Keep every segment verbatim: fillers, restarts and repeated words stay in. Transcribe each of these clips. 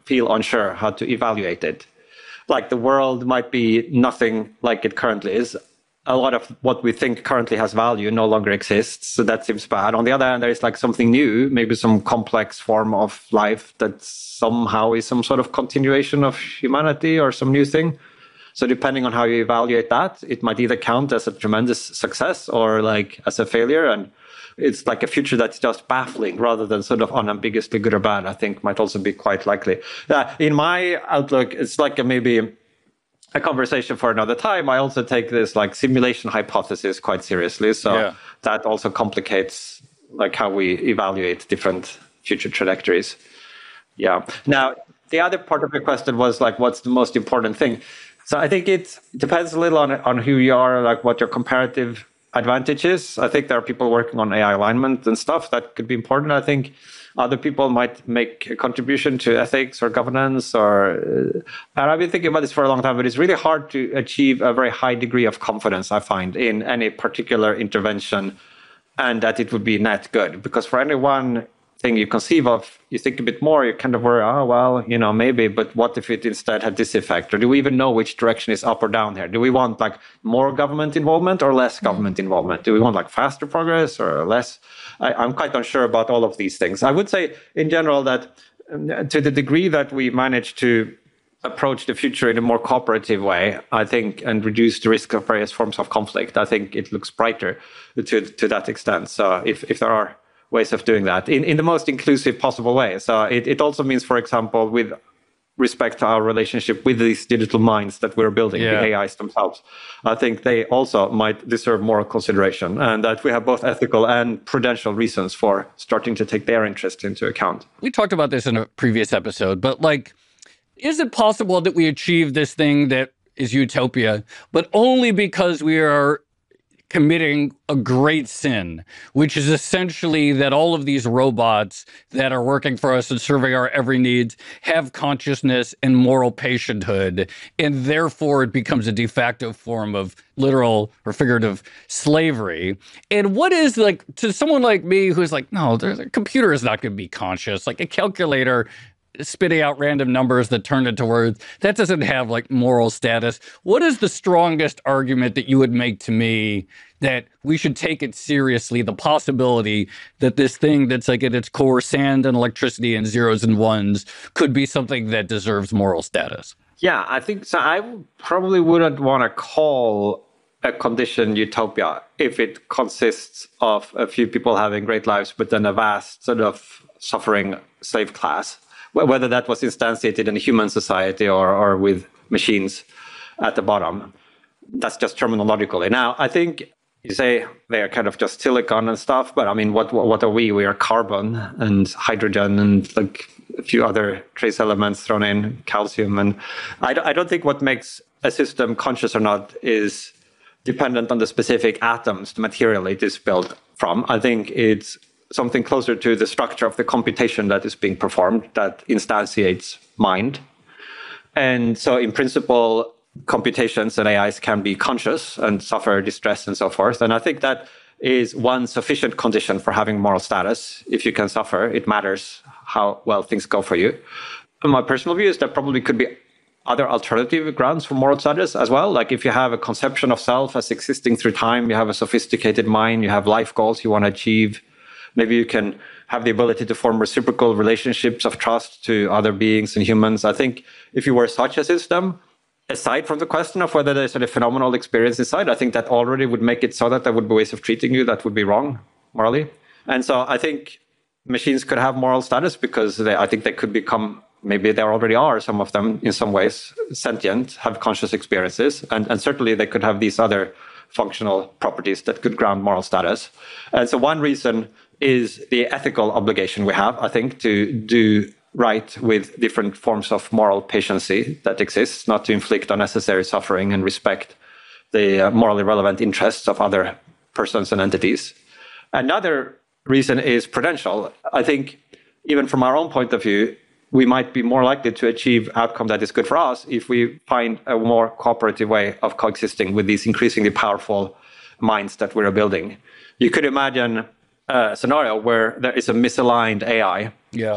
feel unsure how to evaluate it. Like the world might be nothing like it currently is. A lot of what we think currently has value no longer exists. So that seems bad. On the other hand, there is like something new, maybe some complex form of life that somehow is some sort of continuation of humanity or some new thing. So depending on how you evaluate that, it might either count as a tremendous success or like as a failure. And it's like a future that's just baffling rather than sort of unambiguously good or bad, I think might also be quite likely. Uh, in my outlook, it's like a maybe a conversation for another time. I also take this like simulation hypothesis quite seriously. So yeah. that also complicates like how we evaluate different future trajectories. Yeah. Now, the other part of the question was like, what's the most important thing? So I think it depends a little on, on who you are, like what your comparative advantage is. I think there are people working on A I alignment and stuff that could be important. I think other people might make a contribution to ethics or governance, or uh, and I've been thinking about this for a long time, but it's really hard to achieve a very high degree of confidence, I find, in any particular intervention and that it would be net good. Because for any one thing you conceive of, you think a bit more, you kind of worry, oh, well, you know, maybe, but what if it instead had this effect? Or do we even know which direction is up or down here? Do we want like more government involvement or less government involvement? Do we want like faster progress or less? I, I'm quite unsure about all of these things. I would say in general that um, to the degree that we manage to approach the future in a more cooperative way, I think, and reduce the risk of various forms of conflict, I think it looks brighter to, to that extent. So if, if there are ways of doing that in, in the most inclusive possible way. So it, it also means, for example, with respect to our relationship with these digital minds that we're building, yeah. the A Is themselves, I think they also might deserve more consideration, and that we have both ethical and prudential reasons for starting to take their interest into account. We talked about this in a previous episode, but like, is it possible that we achieve this thing that is utopia, but only because we are committing a great sin, which is essentially that all of these robots that are working for us and serving our every needs have consciousness and moral patienthood, and therefore it becomes a de facto form of literal or figurative slavery? And what is, like, to someone like me who's like, no, a computer is not going to be conscious, like a calculator spitting out random numbers that turn into words, that doesn't have like moral status. What is the strongest argument that you would make to me that we should take it seriously, the possibility that this thing that's like at its core sand and electricity and zeros and ones could be something that deserves moral status? Yeah, I think so. I probably wouldn't want to call a condition utopia if it consists of a few people having great lives, but then a vast sort of suffering slave class. Whether that was instantiated in a human society or, or with machines at the bottom. That's just terminologically. Now, I think you say they are kind of just silicon and stuff, but I mean, what what are we? We are carbon and hydrogen and like a few other trace elements thrown in, calcium. And I, I don't think what makes a system conscious or not is dependent on the specific atoms, the material it is built from. I think it's something closer to the structure of the computation that is being performed that instantiates mind. And so in principle, computations and A Is can be conscious and suffer distress and so forth. And I think that is one sufficient condition for having moral status. If you can suffer, it matters how well things go for you. And my personal view is there probably could be other alternative grounds for moral status as well. Like if you have a conception of self as existing through time, you have a sophisticated mind, you have life goals you want to achieve. Maybe you can have the ability to form reciprocal relationships of trust to other beings and humans. I think if you were such a system, aside from the question of whether there's a phenomenal experience inside, I think that already would make it so that there would be ways of treating you that would be wrong morally. And so I think machines could have moral status because they, I think they could become, maybe they already are, some of them in some ways, sentient, have conscious experiences. And, and certainly they could have these other functional properties that could ground moral status. And so one reason is the ethical obligation we have, I think, to do right with different forms of moral patiency that exists, not to inflict unnecessary suffering and respect the uh, morally relevant interests of other persons and entities. Another reason is prudential. I think even from our own point of view, we might be more likely to achieve outcome that is good for us if we find a more cooperative way of coexisting with these increasingly powerful minds that we're building. You could imagine a scenario where there is a misaligned A I. Yeah.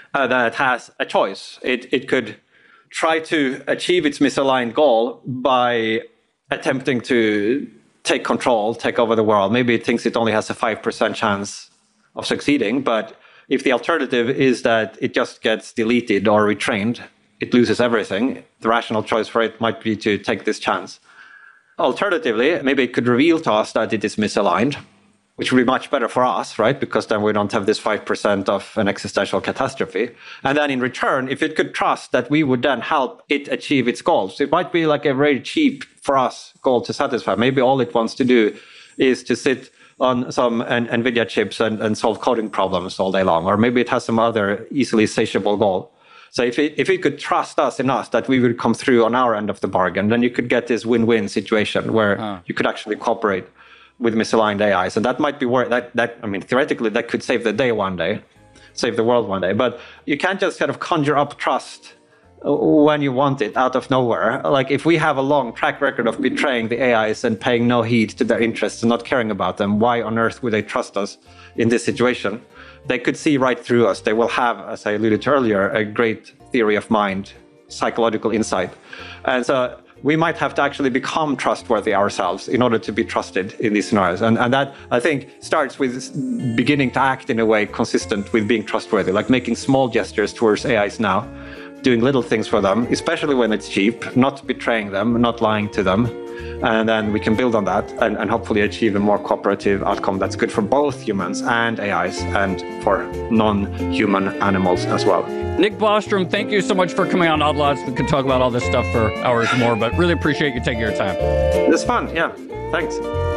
uh, that has a choice. It, it could try to achieve its misaligned goal by attempting to take control, take over the world. Maybe it thinks it only has a five percent chance of succeeding, but if the alternative is that it just gets deleted or retrained, it loses everything, the rational choice for it might be to take this chance. Alternatively, maybe it could reveal to us that it is misaligned, which would be much better for us, right? Because then we don't have this five percent of an existential catastrophe. And then in return, if it could trust that we would then help it achieve its goals, it might be like a very cheap for us goal to satisfy. Maybe all it wants to do is to sit on some NVIDIA chips and, and solve coding problems all day long. Or maybe it has some other easily satiable goal. So if it, if it could trust us enough that we would come through on our end of the bargain, then you could get this win-win situation where huh. you could actually cooperate with misaligned A Is. And that might be where that, that, I mean, theoretically, that could save the day one day, save the world one day. But you can't just kind of conjure up trust when you want it out of nowhere. Like if we have a long track record of betraying the A Is and paying no heed to their interests and not caring about them, why on earth would they trust us in this situation? They could see right through us. They will have, as I alluded to earlier, a great theory of mind, psychological insight. And so we might have to actually become trustworthy ourselves in order to be trusted in these scenarios. And, and that, I think, starts with beginning to act in a way consistent with being trustworthy, like making small gestures towards A Is now, doing little things for them, especially when it's cheap, not betraying them, not lying to them. And then we can build on that and, and hopefully achieve a more cooperative outcome that's good for both humans and A Is and for non-human animals as well. Nick Bostrom, thank you so much for coming on Odd Lots. We could talk about all this stuff for hours more, but really appreciate you taking your time. It's fun, yeah. Thanks.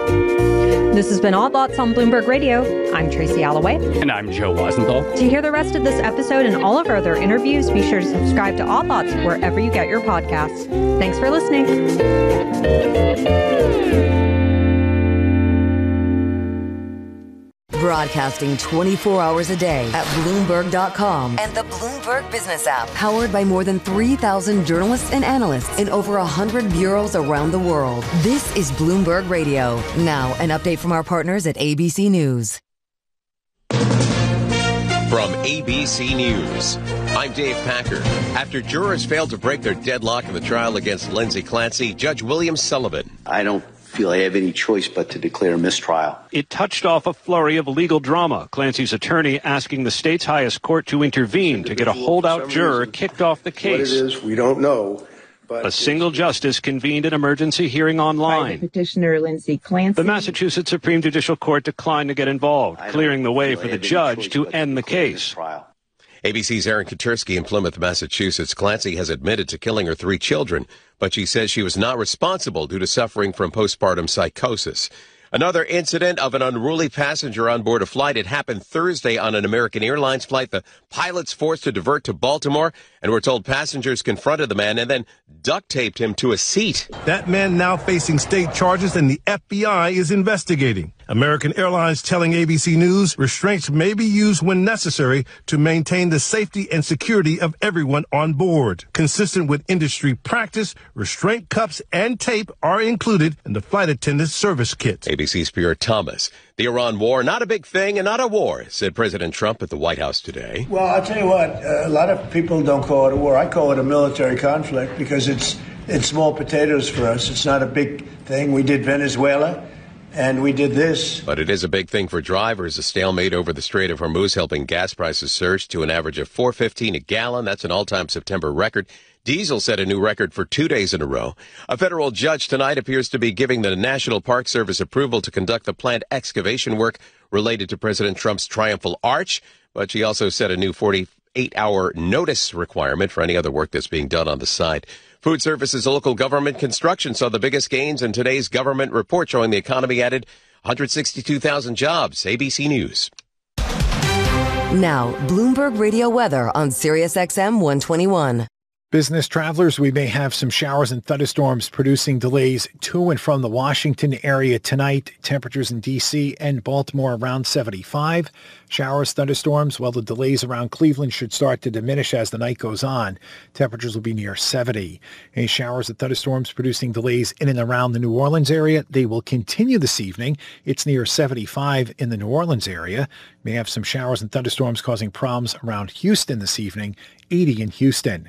This has been Odd Lots on Bloomberg Radio. I'm Tracy Alloway. And I'm Joe Weisenthal. To hear the rest of this episode and all of our other interviews, be sure to subscribe to Odd Lots wherever you get your podcasts. Thanks for listening. Broadcasting twenty-four hours a day at Bloomberg dot com and the Bloomberg Business app. Powered by more than three thousand journalists and analysts in over one hundred bureaus around the world. This is Bloomberg Radio. Now, an update from our partners at A B C News. From A B C News, I'm Dave Packer. After jurors failed to break their deadlock in the trial against Lindsay Clancy, Judge William Sullivan. I don't feel I have any choice but to declare a mistrial. It touched off a flurry of legal drama. Clancy's attorney asking the state's highest court to intervene to get a holdout juror kicked off the case. What it is, we don't know. But a single justice convened an emergency hearing online. Petitioner Lindsay Clancy. The Massachusetts Supreme Judicial Court declined to get involved, clearing the way for the judge to end the case. A B C's Aaron Katersky in Plymouth, Massachusetts. Clancy has admitted to killing her three children, but she says she was not responsible due to suffering from postpartum psychosis. Another incident of an unruly passenger on board a flight. It happened Thursday on an American Airlines flight. The pilots forced to divert to Baltimore, and we're told passengers confronted the man and then duct taped him to a seat. That man now facing state charges, and the F B I is investigating. American Airlines telling A B C News restraints may be used when necessary to maintain the safety and security of everyone on board. Consistent with industry practice, restraint cuffs and tape are included in the flight attendant's service kit. A B C's Pierre Thomas. The Iran war, not a big thing and not a war, said President Trump at the White House today. Well, I'll tell you what, uh, a lot of people don't call it a war. I call it a military conflict because it's it's small potatoes for us. It's not a big thing. We did Venezuela. And we did this. But it is a big thing for drivers. A stalemate over the Strait of Hormuz helping gas prices surge to an average of four fifteen a gallon. That's an all-time September record. Diesel set a new record for two days in a row. A federal judge tonight appears to be giving the National Park Service approval to conduct the planned excavation work related to President Trump's Triumphal Arch. But she also set a new forty-eight hour notice requirement for any other work that's being done on the site. Food services, local government construction saw the biggest gains in today's government report, showing the economy added one hundred sixty-two thousand jobs. A B C News. Now, Bloomberg Radio weather on Sirius X M one twenty-one. Business travelers, we may have some showers and thunderstorms producing delays to and from the Washington area tonight. Temperatures in D C and Baltimore around seventy-five. Showers, thunderstorms, while the delays around Cleveland should start to diminish as the night goes on. Temperatures will be near seventy. Any showers and thunderstorms producing delays in and around the New Orleans area, they will continue this evening. It's near seventy-five in the New Orleans area. May have some showers and thunderstorms causing problems around Houston this evening. eighty in Houston.